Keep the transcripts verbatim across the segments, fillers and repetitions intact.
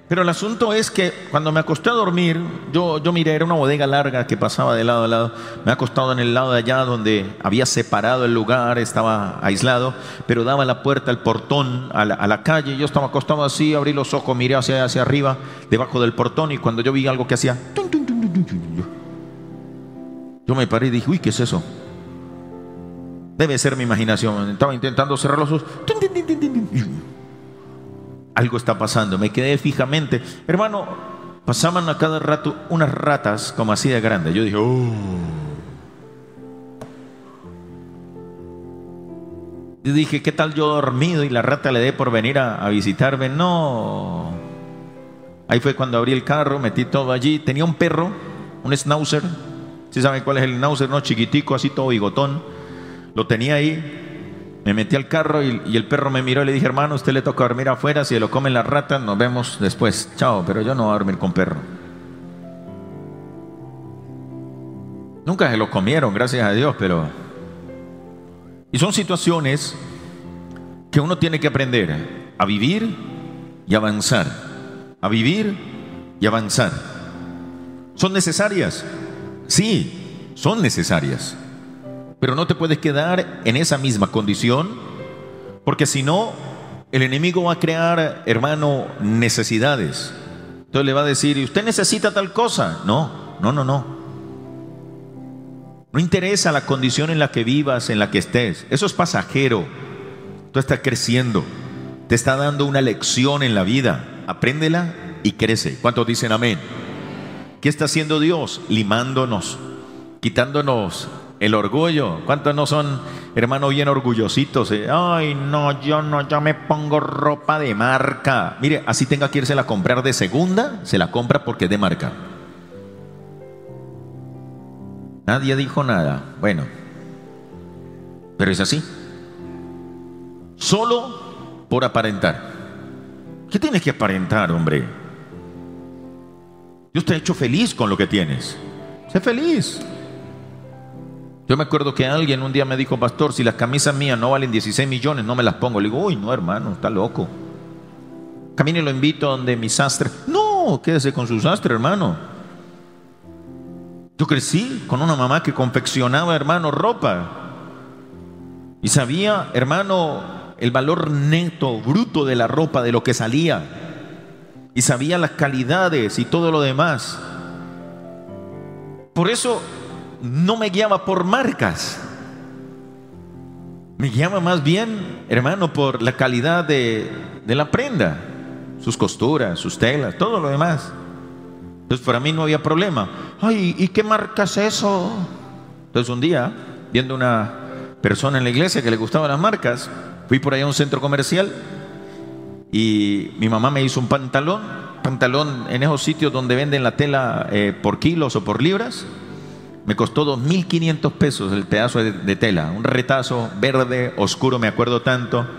Pero el asunto es que cuando me acosté a dormir, yo, yo miré, era una bodega larga que pasaba de lado a lado. Me he acostado en el lado de allá donde había separado el lugar, estaba aislado, pero daba la puerta, el portón a la, a la calle. Yo estaba acostado así, abrí los ojos, miré hacia, hacia arriba, debajo del portón, y cuando yo vi algo que hacía, tum, tum, tum, tum, tum, tum, yo, yo me paré y dije, uy, ¿qué es eso? Debe ser mi imaginación. Estaba intentando cerrar los ojos. Tum, tum, tum, tum, tum, tum. Algo está pasando. Me quedé fijamente. Hermano, pasaban a cada rato unas ratas como así de grandes. Yo dije, oh. Yo dije, ¿qué tal yo dormido y la rata le dé por venir a, a visitarme? No. Ahí fue cuando abrí el carro, metí todo allí. Tenía un perro, un schnauzer. ¿Sí saben cuál es el schnauzer? No, chiquitico, así todo bigotón. Lo tenía ahí. Me metí al carro y, y el perro me miró y le dije, hermano, usted le toca dormir afuera, si lo comen las ratas, nos vemos después. Chao, pero yo no voy a dormir con perro. Nunca se lo comieron, gracias a Dios, pero... Y son situaciones que uno tiene que aprender a vivir y avanzar. A vivir y avanzar. ¿Son necesarias? Sí, son necesarias. Pero no te puedes quedar en esa misma condición, porque si no, el enemigo va a crear, hermano, necesidades. Entonces le va a decir, ¿usted necesita tal cosa? No, no, no, no. No interesa la condición en la que vivas, en la que estés. Eso es pasajero. Tú estás creciendo. Te está dando una lección en la vida. Apréndela y crece. ¿Cuántos dicen amén? ¿Qué está haciendo Dios? Limándonos, quitándonos el orgullo. ¿Cuántos no son, hermano, bien orgullositos? Eh? Ay, no, yo no, yo me pongo ropa de marca. Mire, así tenga que irse a comprar de segunda, se la compra porque es de marca. Nadie dijo nada. Bueno, pero es así. Solo por aparentar. ¿Qué tienes que aparentar, hombre? Dios te ha hecho feliz con lo que tienes. Sé feliz. Yo me acuerdo que alguien un día me dijo, pastor, si las camisas mías no valen dieciséis millones, no me las pongo. Le digo, uy, no, hermano, está loco. Camine y lo invito donde mi sastre. No, quédese con su sastre, hermano. Yo crecí con una mamá que confeccionaba, hermano, ropa. Y sabía, hermano, el valor neto, bruto de la ropa, de lo que salía. Y sabía las calidades y todo lo demás. Por eso no me guiaba por marcas. Me guiaba más bien, hermano, por la calidad de, de la prenda. Sus costuras, sus telas, todo lo demás. Entonces para mí no había problema. Ay, ¿y qué marca es eso? Entonces un día, viendo una persona en la iglesia que le gustaban las marcas, fui por allá a un centro comercial y mi mamá me hizo un pantalón, pantalón en esos sitios donde venden la tela eh, por kilos o por libras. Me costó dos mil quinientos pesos el pedazo de, de tela, un retazo verde oscuro, me acuerdo tanto.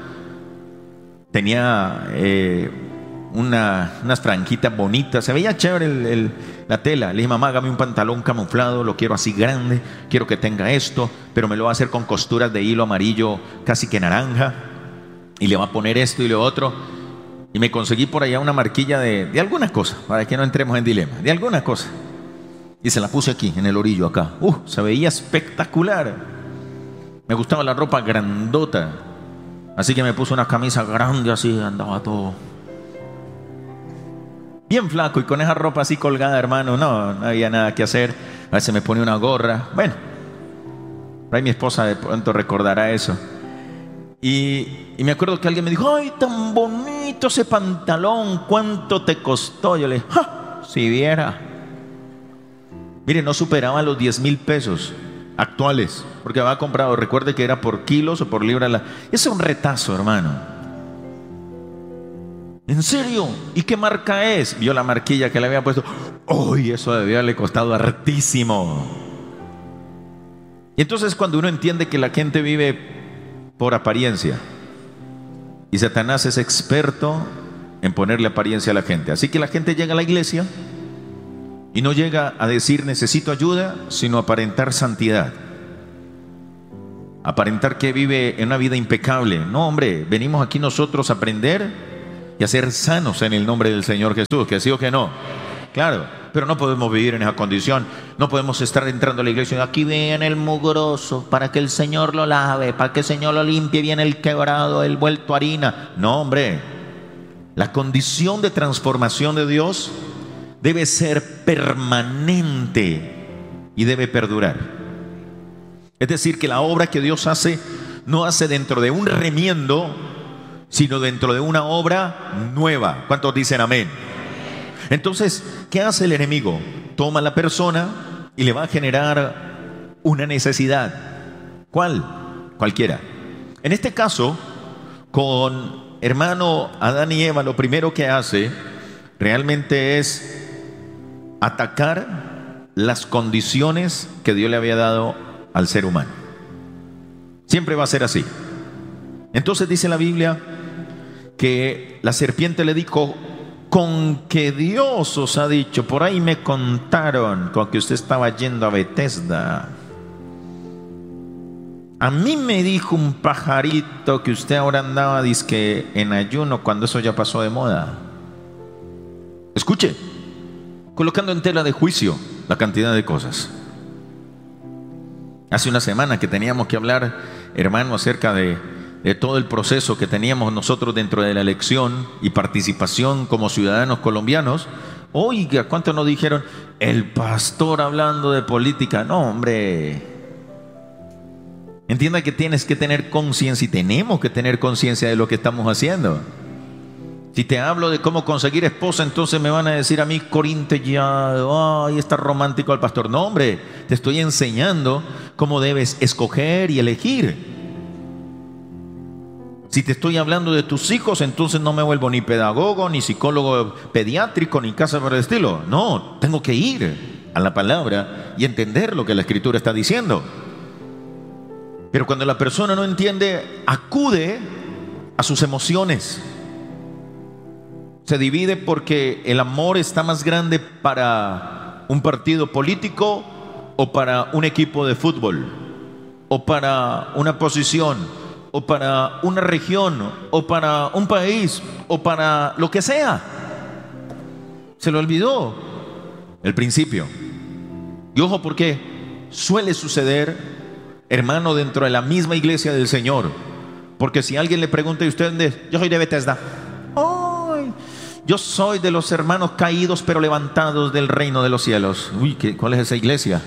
Tenía eh, una, unas franjitas bonitas, se veía chévere el, el, la tela. Le dije, mamá, hágame un pantalón camuflado, lo quiero así grande, quiero que tenga esto, pero me lo va a hacer con costuras de hilo amarillo casi que naranja, y le va a poner esto y lo otro. Y me conseguí por allá una marquilla de, de alguna cosa, para que no entremos en dilema, de alguna cosa. Y se la puse aquí, en el orillo acá. Uh, se veía espectacular. Me gustaba la ropa grandota. Así que me puse una camisa grande así, andaba todo bien flaco y con esa ropa así colgada, hermano. No, no había nada que hacer. A veces me ponía una gorra. Bueno, por ahí mi esposa de pronto recordará eso. Y, y me acuerdo que alguien me dijo, ay, tan bonito ese pantalón, ¿cuánto te costó? Yo le dije, ¡ja! Si viera. Mire, no superaba los diez mil pesos actuales, porque había comprado, recuerde que era por kilos o por libra. La... Ese es un retazo, hermano. ¿En serio? ¿Y qué marca es? Vio la marquilla que le había puesto. ¡Uy! Eso debió haberle costado hartísimo. Y entonces cuando uno entiende que la gente vive por apariencia, y Satanás es experto en ponerle apariencia a la gente. Así que la gente llega a la iglesia y no llega a decir necesito ayuda, sino aparentar santidad. Aparentar que vive en una vida impecable. No, hombre, venimos aquí nosotros a aprender y a ser sanos en el nombre del Señor Jesús, que sí o que no. Claro, pero no podemos vivir en esa condición. No podemos estar entrando a la iglesia. Aquí viene el mugroso para que el Señor lo lave, para que el Señor lo limpie. Viene el quebrado, el vuelto harina. No, hombre. La condición de transformación de Dios debe ser permanente y debe perdurar. Es decir, que la obra que Dios hace no hace dentro de un remiendo, sino dentro de una obra nueva. ¿Cuántos dicen amén? Entonces, ¿qué hace el enemigo? Toma a la persona y le va a generar una necesidad. ¿Cuál? Cualquiera. En este caso, con hermano Adán y Eva, lo primero que hace realmente es atacar las condiciones que Dios le había dado al ser humano. Siempre va a ser así. Entonces dice la Biblia que la serpiente le dijo: con que Dios os ha dicho, por ahí me contaron con que usted estaba yendo a Bethesda. A mí me dijo un pajarito que usted ahora andaba dizque en ayuno, cuando eso ya pasó de moda. Escuche, colocando en tela de juicio la cantidad de cosas. Hace una semana que teníamos que hablar, hermano, acerca de, de todo el proceso que teníamos nosotros dentro de la elección y participación como ciudadanos colombianos. Oiga, ¿cuántos nos dijeron? El pastor hablando de política. No, hombre. Entienda que tienes que tener conciencia, y tenemos que tener conciencia de lo que estamos haciendo. Si te hablo de cómo conseguir esposa, entonces me van a decir a mí, corintellado, ay, está romántico el pastor. No, hombre, te estoy enseñando cómo debes escoger y elegir. Si te estoy hablando de tus hijos, entonces no me vuelvo ni pedagogo, ni psicólogo pediátrico, ni casa por el estilo. No, tengo que ir a la palabra y entender lo que la Escritura está diciendo. Pero cuando la persona no entiende, acude a sus emociones. Se divide porque el amor está más grande para un partido político o para un equipo de fútbol, o para una posición, o para una región, o para un país, o para lo que sea. Se le olvidó el principio. Y ojo, porque suele suceder, hermano, dentro de la misma iglesia del Señor. Porque si alguien le pregunta a usted, yo soy de Bethesda. ¡Ay! Yo soy de los hermanos caídos pero levantados del reino de los cielos. Uy, ¿qué, ¿cuál es esa iglesia?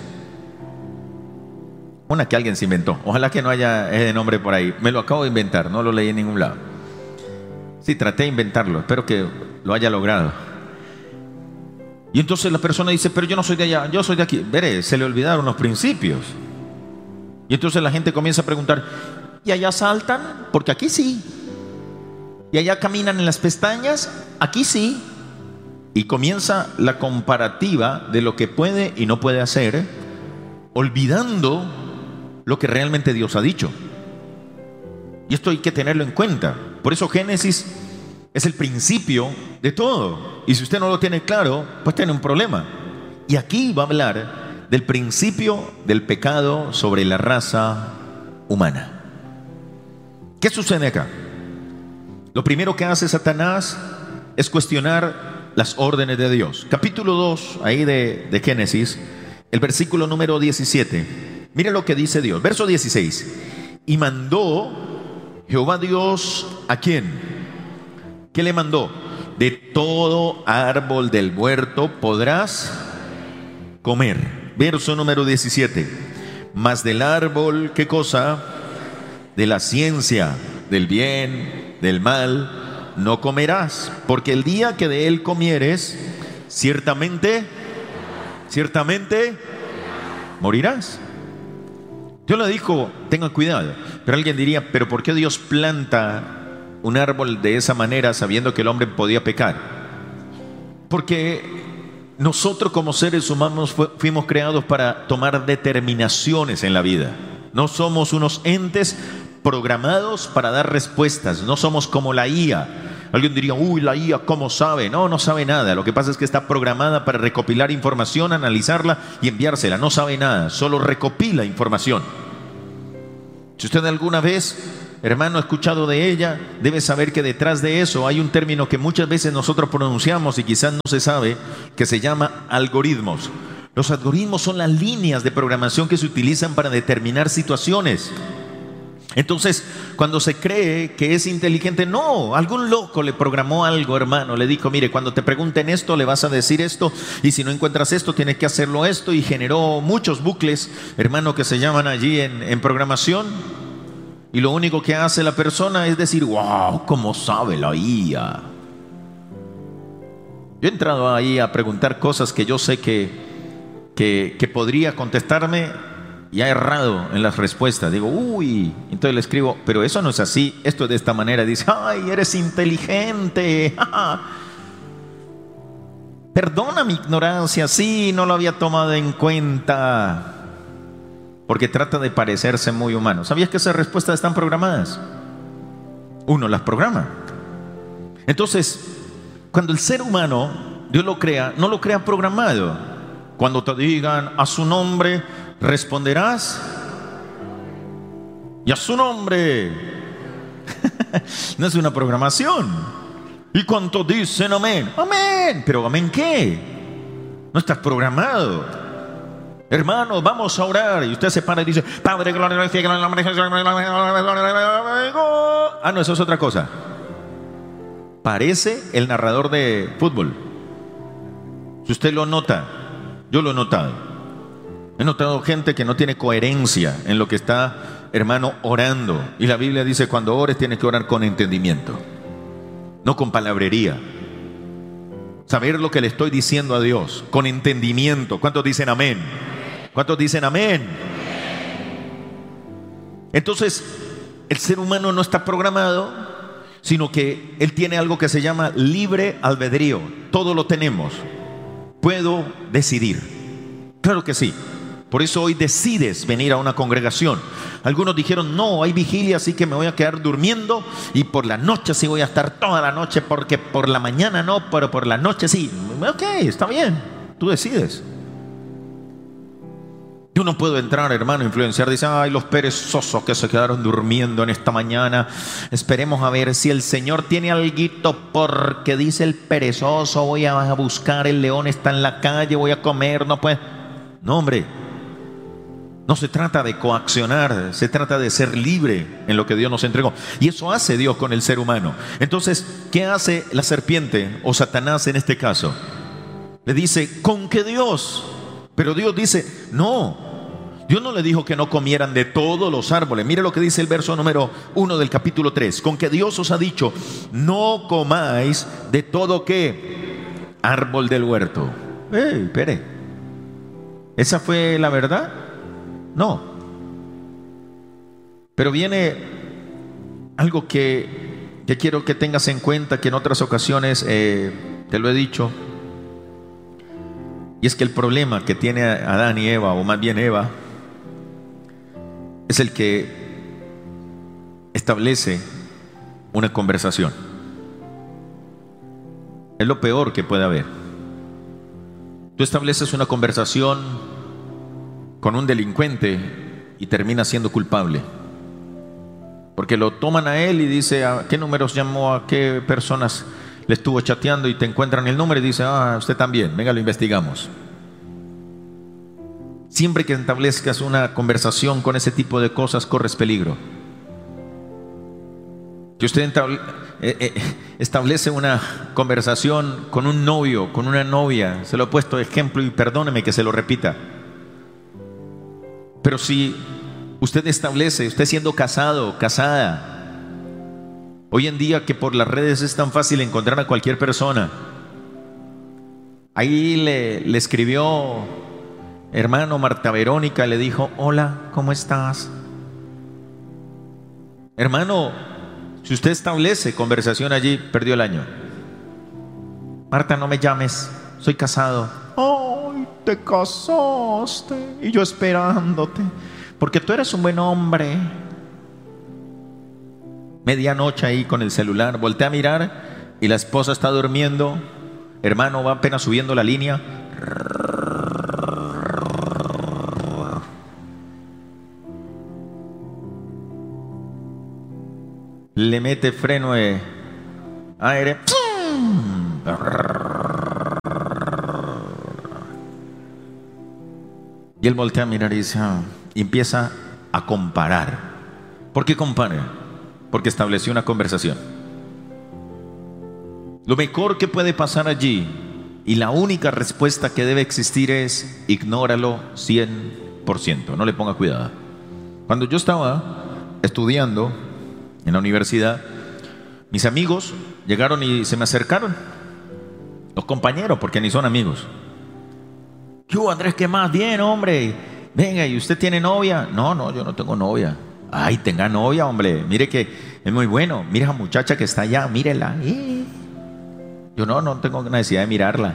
Una que alguien se inventó. Ojalá que no haya ese nombre por ahí. Me lo acabo de inventar, no lo leí en ningún lado. Sí, traté de inventarlo, espero que lo haya logrado. Y entonces la persona dice, pero yo no soy de allá, yo soy de aquí. Veré, se le olvidaron los principios. Y entonces la gente comienza a preguntar, ¿y allá saltan? Porque aquí sí. ¿Y allá caminan en las pestañas? Aquí sí. Y comienza la comparativa de lo que puede y no puede hacer, olvidando lo que realmente Dios ha dicho. Y esto hay que tenerlo en cuenta. Por eso Génesis es el principio de todo. Y si usted no lo tiene claro, pues tiene un problema. Y aquí va a hablar del principio del pecado sobre la raza humana. ¿Qué sucede acá? Lo primero que hace Satanás es cuestionar las órdenes de Dios. Capítulo dos, ahí de, de Génesis, el versículo número diecisiete. Mire lo que dice Dios. Verso dieciséis. Y mandó Jehová Dios, ¿a quién? ¿Qué le mandó? De todo árbol del huerto podrás comer. Verso número diecisiete. Mas del árbol, ¿qué cosa? De la ciencia, del bien, del mal, no comerás, porque el día que de él comieres, ciertamente, ciertamente, morirás. Dios le dijo, tengan cuidado. Pero alguien diría, ¿pero por qué Dios planta un árbol de esa manera sabiendo que el hombre podía pecar? Porque nosotros como seres humanos fuimos creados para tomar determinaciones en la vida. No somos unos entes programados para dar respuestas. No somos como la I A. Alguien diría, uy, la I A, ¿cómo sabe? No, no sabe nada. Lo que pasa es que está programada para recopilar información, analizarla y enviársela. No sabe nada, solo recopila información. Si usted alguna vez hermano, ha escuchado de ella, debe saber que detrás de eso hay un término que muchas veces nosotros pronunciamos y quizás no se sabe, que se llama algoritmos. Los algoritmos son las líneas de programación que se utilizan para determinar situaciones. Entonces, cuando se cree que es inteligente, no, algún loco le programó algo, hermano, le dijo, mire, cuando te pregunten esto, le vas a decir esto, y si no encuentras esto, tienes que hacerlo esto, y generó muchos bucles, hermano, que se llaman allí en, en programación, y lo único que hace la persona es decir, wow, ¿cómo sabe la I A? Yo he entrado ahí a preguntar cosas que yo sé que, que, que podría contestarme, y ha errado en las respuestas. Digo, uy, entonces le escribo, pero eso no es así, esto es de esta manera. Dice, ay, eres inteligente. Perdona mi ignorancia, sí, no lo había tomado en cuenta. Porque trata de parecerse muy humano. ¿Sabías que esas respuestas están programadas? Uno las programa. Entonces, cuando el ser humano, Dios lo crea, no lo crea programado. Cuando te digan a su nombre, responderás, y a su nombre. No es una programación. ¿Y cuántos dicen amén? Amén. Pero amén, ¿qué? No estás programado. Hermanos, vamos a orar. Y usted se para y dice, Padre, gloria al nombre de Jesús. Ah, no, eso es otra cosa. Parece el narrador de fútbol. Si usted lo nota, yo lo he notado. He notado gente que no tiene coherencia en lo que está, hermano, orando. Y la Biblia dice, cuando ores tienes que orar con entendimiento, no con palabrería. Saber lo que le estoy diciendo a Dios, con entendimiento. ¿Cuántos dicen amén? ¿Cuántos dicen amén? Entonces, el ser humano no está programado, sino que él tiene algo que se llama libre albedrío. Todo lo tenemos. Puedo decidir. Claro que sí. Por eso hoy decides venir a una congregación. Algunos dijeron, no, hay vigilia, así que me voy a quedar durmiendo, y por la noche sí voy a estar toda la noche, porque por la mañana no, pero por la noche sí. Ok, está bien, tú decides. Yo no puedo entrar, hermano, a influenciar. Dice, ay, los perezosos que se quedaron durmiendo en esta mañana. Esperemos a ver si el Señor tiene alguito, porque dice el perezoso, voy a buscar, el león está en la calle, voy a comer, no puede. No, hombre. No se trata de coaccionar, se trata de ser libre en lo que Dios nos entregó. Y eso hace Dios con el ser humano. Entonces, ¿qué hace la serpiente o Satanás en este caso? Le dice, ¿con qué Dios? Pero Dios dice, no. Dios no le dijo que no comieran de todos los árboles. Mire lo que dice el verso número uno del capítulo tres. Con que Dios os ha dicho, no comáis de todo, ¿qué? Árbol del huerto. ¡Ey, espere! ¿Esa fue la verdad? No. Pero viene algo que, que quiero que tengas en cuenta, que en otras ocasiones eh, te lo he dicho. Y es que el problema que tiene Adán y Eva, o más bien Eva, es el que establece una conversación. Es lo peor que puede haber. Tú estableces una conversación con un delincuente y termina siendo culpable, porque lo toman a él y dice, ¿a qué números llamó? ¿A qué personas le estuvo chateando? Y te encuentran el número y dice, ah, usted también, venga, lo investigamos. Siempre que establezcas una conversación con ese tipo de cosas, corres peligro. Que usted entable, eh, eh, establece una conversación con un novio, con una novia, se lo he puesto de ejemplo y perdóneme que se lo repita. Pero si usted establece, usted siendo casado, casada, hoy en día que por las redes es tan fácil encontrar a cualquier persona. Ahí le, le escribió, hermano, Marta Verónica, le dijo, hola, ¿cómo estás? Hermano, si usted establece conversación allí, perdió el año. Marta, no me llames, soy casado. Ay, te casaste y yo esperándote, porque tú eres un buen hombre. Medianoche ahí con el celular, voltea a mirar y la esposa está durmiendo. Hermano, va apenas subiendo la línea. mete freno de aire. Y él voltea a mirar y dice, ah, y empieza a comparar. ¿Por qué compara? Porque estableció una conversación. Lo mejor que puede pasar allí, y la única respuesta que debe existir es: ignóralo cien por ciento, no le ponga cuidado. Cuando yo estaba estudiando en la universidad, mis amigos llegaron y se me acercaron, los compañeros, porque ni son amigos. ¿Qué hubo, Andrés? ¿Qué más? Bien, hombre. Venga, ¿y usted tiene novia? No, no, yo no tengo novia. Ay, tenga novia, hombre. Mire que es muy bueno. Mire esa muchacha que está allá, mírela. Eh. Yo no, no tengo necesidad de mirarla.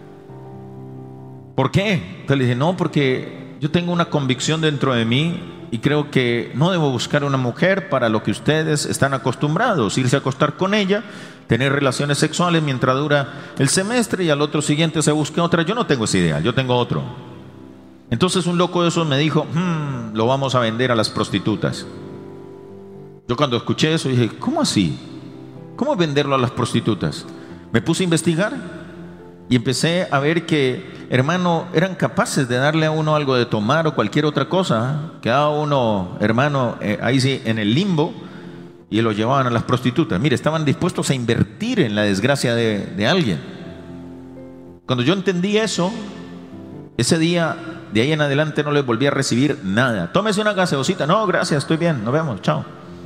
¿Por qué? Entonces le dije, no, porque yo tengo una convicción dentro de mí y creo que no debo buscar una mujer para lo que ustedes están acostumbrados, irse a acostar con ella, tener relaciones sexuales mientras dura el semestre y al otro siguiente se busque otra. Yo no tengo esa idea, yo tengo otro. Entonces un loco de esos me dijo, hmm, lo vamos a vender a las prostitutas. Yo cuando escuché eso dije, ¿cómo así? ¿Cómo venderlo a las prostitutas? Me puse a investigar y empecé a ver que, hermano, eran capaces de darle a uno algo de tomar o cualquier otra cosa. Quedaba uno, hermano, eh, ahí sí, en el limbo, y lo llevaban a las prostitutas. Mire, estaban dispuestos a invertir en la desgracia de, de alguien. Cuando yo entendí eso, ese día, de ahí en adelante no les volví a recibir nada. Tómese una gaseosita. No, gracias, estoy bien, nos vemos, chao.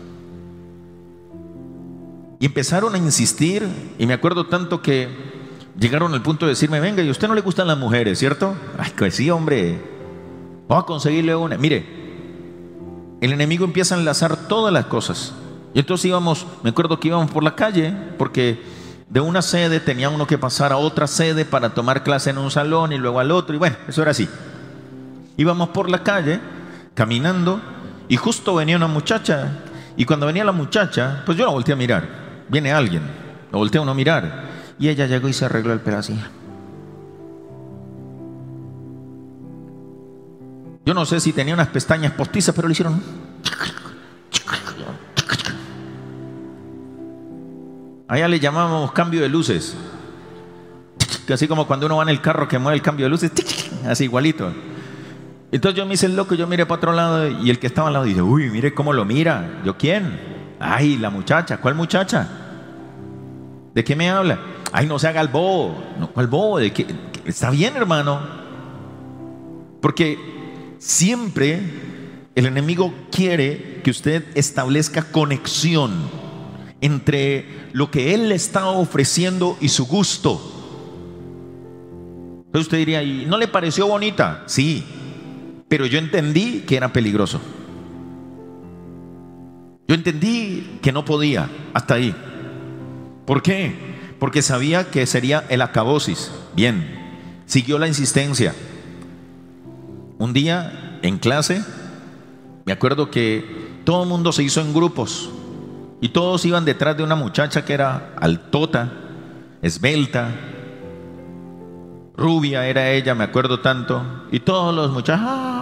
Y empezaron a insistir, y me acuerdo tanto que llegaron al punto de decirme, venga, ¿y a usted no le gustan las mujeres, cierto? Ay, que sí, hombre, vamos a conseguirle una. Mire, el enemigo empieza a enlazar todas las cosas. Y entonces íbamos, me acuerdo que íbamos por la calle, porque de una sede tenía uno que pasar a otra sede para tomar clase en un salón y luego al otro, y bueno, eso era así. Íbamos por la calle, caminando, y justo venía una muchacha, y cuando venía la muchacha, pues yo la volteé a mirar. Viene alguien, lo voltea uno a mirar, y ella llegó y se arregló el pelo así. Yo no sé si tenía unas pestañas postizas, pero le hicieron. Allá le llamábamos cambio de luces, así como cuando uno va en el carro que mueve el cambio de luces, así igualito. Entonces yo me hice el loco, yo miré para otro lado, y el que estaba al lado dice, uy, mire cómo lo mira. ¿Yo quién? Ay, la muchacha. ¿Cuál muchacha? ¿De qué me habla? Ay, no se haga el bobo. No, ¿cuál bobo? ¿De qué? Está bien, hermano. Porque siempre el enemigo quiere que usted establezca conexión entre lo que él le está ofreciendo y su gusto. Entonces usted diría, ¿y no le pareció bonita? Sí, pero yo entendí que era peligroso. Yo entendí que no podía, hasta ahí. ¿Por qué? Porque sabía que sería el acabosis. Bien, siguió la insistencia. Un día en clase, me acuerdo que todo el mundo se hizo en grupos y todos iban detrás de una muchacha que era altota, esbelta, rubia era ella, me acuerdo tanto, y todos los muchachos, ¡ah!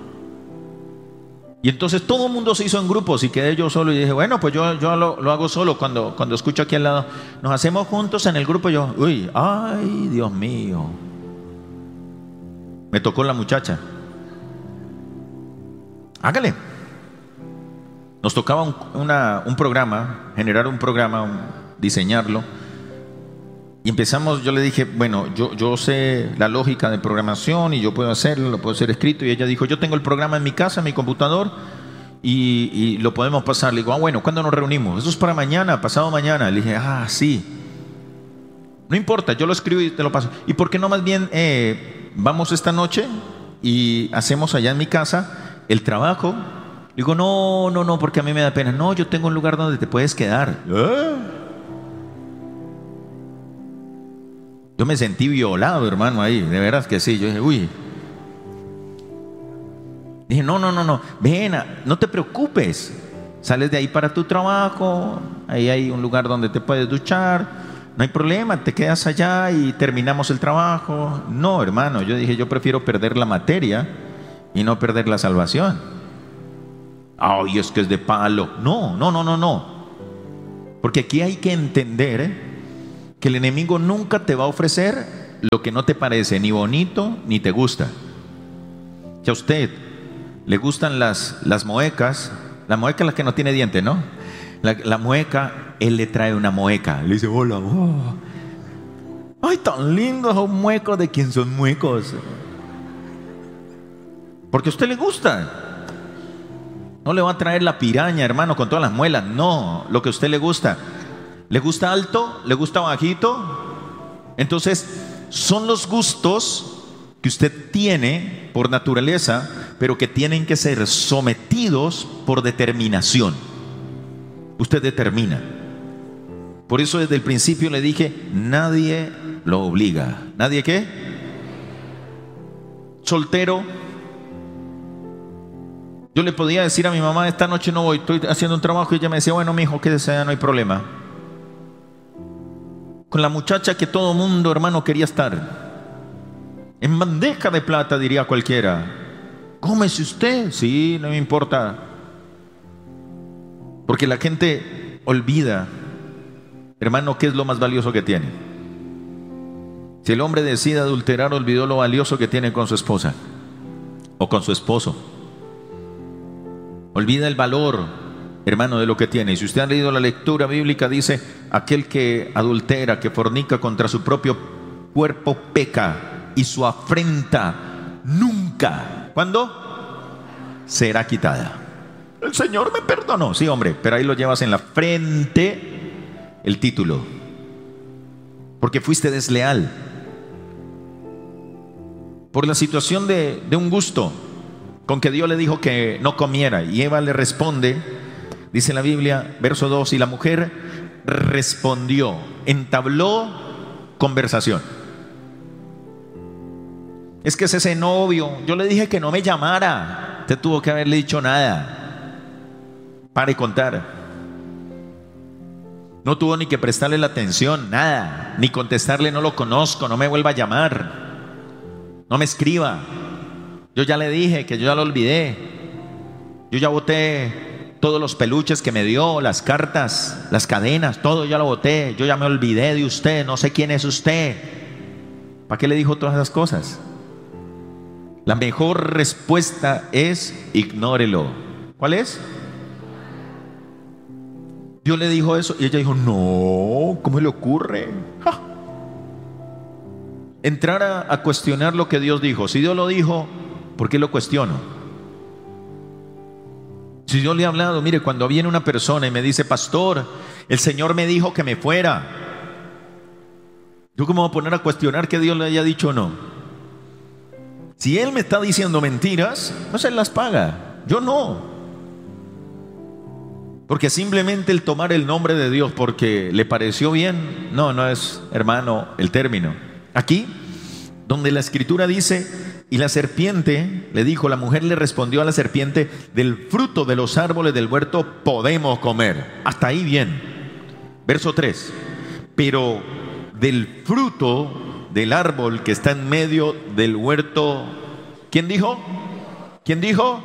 Y entonces todo el mundo se hizo en grupos y quedé yo solo y dije, bueno, pues yo, yo lo, lo hago solo. Cuando, cuando escucho aquí al lado, nos hacemos juntos en el grupo, yo, uy, ay, Dios mío. Me tocó la muchacha. Hágale. Nos tocaba un, una, un programa, generar un programa, un, diseñarlo. Y empezamos, yo le dije, bueno, yo, yo sé la lógica de programación y yo puedo hacerlo, lo puedo hacer escrito. Y ella dijo, yo tengo el programa en mi casa, en mi computador, y, y lo podemos pasar. Le digo, ah, bueno, ¿cuándo nos reunimos? Eso es para mañana, pasado mañana. Le dije, ah, sí. No importa, yo lo escribo y te lo paso. ¿Y por qué no más bien eh, vamos esta noche y hacemos allá en mi casa el trabajo? Le digo, no, no, no, porque a mí me da pena. No, yo tengo un lugar donde te puedes quedar. ¿Eh? Yo me sentí violado, hermano, ahí, de veras que sí. Yo dije, uy. Dije, no, no, no, no, ven, no te preocupes. Sales de ahí para tu trabajo, ahí hay un lugar donde te puedes duchar, no hay problema, te quedas allá y terminamos el trabajo. No, hermano, yo dije, yo prefiero perder la materia y no perder la salvación. Ay, es que es de palo. No, no, no, no, no. Porque aquí hay que entender que el enemigo nunca te va a ofrecer lo que no te parece ni bonito ni te gusta. Si a usted le gustan las, las muecas, la mueca es la que no tiene diente, ¿no? La, la mueca, él le trae una mueca. Le dice, hola, oh. Ay, tan lindos son muecos. ¿De quién son muecos? Porque a usted le gusta. No le va a traer la piraña, hermano, con todas las muelas. No, lo que a usted le gusta. ¿Le gusta alto? ¿Le gusta bajito? Entonces, son los gustos que usted tiene por naturaleza, pero que tienen que ser sometidos por determinación. Usted determina. Por eso desde el principio le dije, nadie lo obliga. ¿Nadie qué? Soltero. Yo le podía decir a mi mamá, esta noche no voy, estoy haciendo un trabajo, y ella me decía, bueno, mijo, quédese allá, no hay problema. Con la muchacha que todo mundo, hermano, quería estar. En bandeja de plata, diría cualquiera. Cómese usted. Sí, no me importa. Porque la gente olvida, hermano, qué es lo más valioso que tiene. Si el hombre decide adulterar, olvidó lo valioso que tiene con su esposa o con su esposo. Olvida el valor, hermano, de lo que tiene. Y si usted ha leído la lectura bíblica, dice, aquel que adultera, que fornica contra su propio cuerpo peca, y su afrenta nunca, ¿cuándo? Será quitada. El Señor me perdonó. Sí, hombre, pero ahí lo llevas en la frente el título, porque fuiste desleal por la situación de, de un gusto con que Dios le dijo que no comiera, y Eva le responde, dice la Biblia, verso dos, y la mujer respondió, entabló conversación. Es que es ese novio, yo le dije que no me llamara, usted tuvo que haberle dicho nada. Pare contar. No tuvo ni que prestarle la atención, nada, ni contestarle, no lo conozco, no me vuelva a llamar, no me escriba. Yo ya le dije que yo ya lo olvidé. Yo ya boté todos los peluches que me dio, las cartas, las cadenas, todo ya lo boté. Yo ya me olvidé de usted, no sé quién es usted. ¿Para qué le dijo todas esas cosas? La mejor respuesta es ignórelo. ¿Cuál es? Dios le dijo eso y ella dijo, no, ¿cómo le ocurre? ¡Ja! Entrar a, a cuestionar lo que Dios dijo. Si Dios lo dijo, ¿por qué lo cuestiono? Si Dios le ha hablado, mire, cuando viene una persona y me dice, pastor, el Señor me dijo que me fuera, ¿yo cómo voy a poner a cuestionar que Dios le haya dicho o no? Si Él me está diciendo mentiras, pues Él las paga, yo no. Porque simplemente el tomar el nombre de Dios porque le pareció bien, no, no es, hermano, el término. Aquí, donde la Escritura dice, y la serpiente le dijo, la mujer le respondió a la serpiente, del fruto de los árboles del huerto podemos comer. Hasta ahí bien. Verso tres, pero del fruto del árbol que está en medio del huerto, ¿quién dijo? ¿Quién dijo?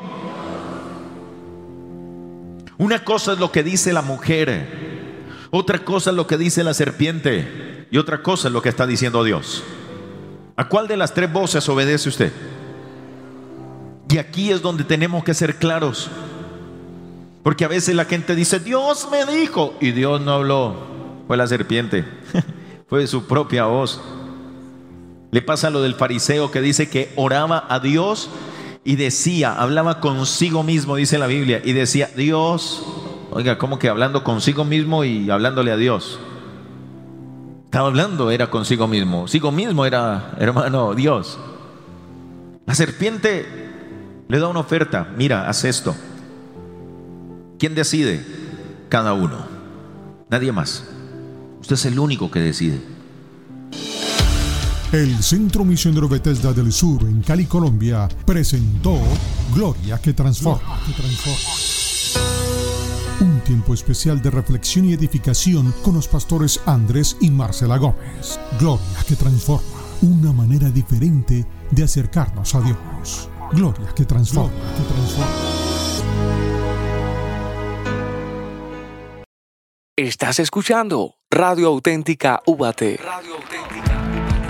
Una cosa es lo que dice la mujer, otra cosa es lo que dice la serpiente, y otra cosa es lo que está diciendo Dios. ¿A cuál de las tres voces obedece usted? Y aquí es donde tenemos que ser claros, porque a veces la gente dice, Dios me dijo, y Dios no habló, fue la serpiente, fue su propia voz. Le pasa lo del fariseo que dice que oraba a Dios y decía, hablaba consigo mismo, dice la Biblia, y decía, Dios, oiga, ¿cómo que hablando consigo mismo y hablándole a Dios? Estaba hablando, era consigo mismo, consigo mismo era, hermano, Dios. La serpiente le da una oferta, mira, haz esto. ¿Quién decide? Cada uno, nadie más. Usted es el único que decide. El Centro Misionero Bethesda del Sur en Cali, Colombia, presentó Gloria que Transforma. Un tiempo especial de reflexión y edificación con los pastores Andrés y Marcela Gómez. Gloria que Transforma, una manera diferente de acercarnos a Dios. Gloria que Transforma. Gloria que transforma. Estás escuchando Radio Auténtica U B A T. Radio Auténtica.